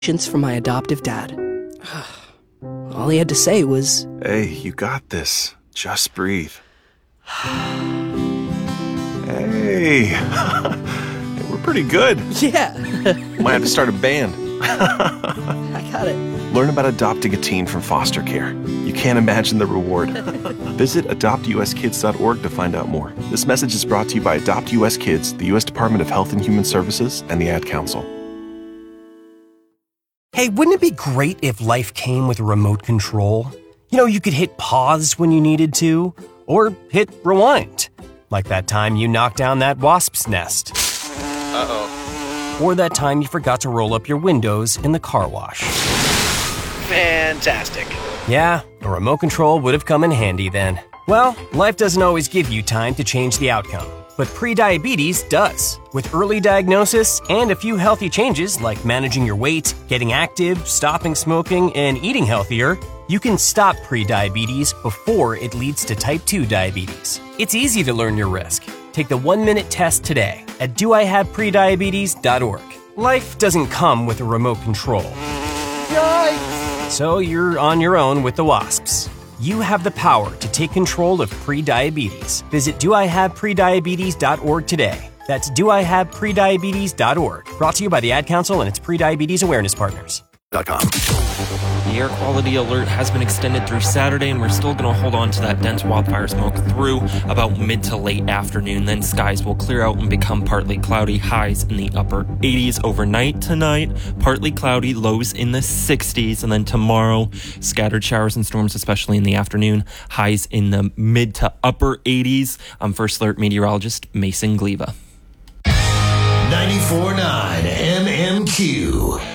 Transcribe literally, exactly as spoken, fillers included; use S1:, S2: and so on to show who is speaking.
S1: from my adoptive dad. All he had to say was,
S2: "Hey, you got this. Just breathe." Hey, we're pretty good.
S1: Yeah.
S2: Might have to start a band.
S1: I got it.
S2: Learn about adopting a teen from foster care. You can't imagine the reward. Visit adopt u s kids dot org to find out more. This message is brought to you by Adopt U S Kids, the U S Department of Health and Human Services, and the Ad Council.
S3: Hey, wouldn't it be great if life came with a remote control? You know, you could hit pause when you needed to, or hit rewind. Like that time you knocked down that wasp's nest.
S4: Uh-oh.
S3: Or that time you forgot to roll up your windows in the car wash.
S4: Fantastic.
S3: Yeah, a remote control would have come in handy then. Well, life doesn't always give you time to change the outcome, but prediabetes does. With early diagnosis and a few healthy changes like managing your weight, getting active, stopping smoking, and eating healthier, you can stop prediabetes before it leads to type two diabetes. It's easy to learn your risk. Take the one-minute test today at do I have prediabetes dot org. Life doesn't come with a remote control. Yikes! So you're on your own with the wasps. You have the power to take control of prediabetes. Visit do I have prediabetes dot org today. That's do I have prediabetes dot org. Brought to you by the Ad Council and its prediabetes awareness partners.
S5: The air quality alert has been extended through Saturday, and we're still going to hold on to that dense wildfire smoke through about mid to late afternoon. Then skies will clear out and become partly cloudy, highs in the upper eighties overnight tonight, partly cloudy, lows in the sixties, and then tomorrow, scattered showers and storms, especially in the afternoon, highs in the mid to upper eighties. I'm First Alert meteorologist Mason Gleva.
S6: ninety-four point nine M M Q.